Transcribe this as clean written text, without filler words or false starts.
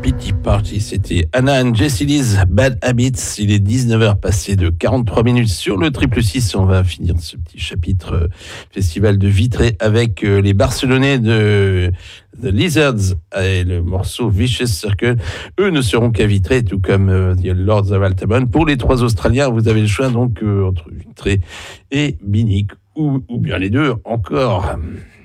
Pity Party, c'était Anna and Jessie Lee's Bad Habits. Il est 19h passé de 43 minutes sur le 666. On va finir ce petit chapitre festival de Vitré avec les Barcelonais de The Lizards et le morceau Vicious Circle. Eux ne seront qu'à Vitré, tout comme The Lords of Altamont. Pour les trois Australiens, vous avez le choix donc entre Vitré et Binic ou bien les deux encore.